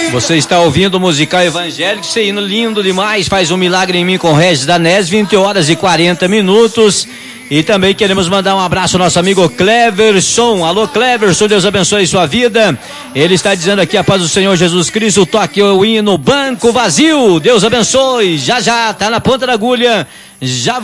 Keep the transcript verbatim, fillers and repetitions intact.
Você está ouvindo o musical evangélico, esse hino lindo demais, faz um milagre em mim com Regis Danés, vinte horas e quarenta minutos. E também queremos mandar um abraço ao nosso amigo Cleverson. Alô, Cleverson, Deus abençoe sua vida. Ele está dizendo aqui, a paz do Senhor Jesus Cristo, toque o hino Banco Vazio. Deus abençoe. Já já, tá na ponta da agulha. Já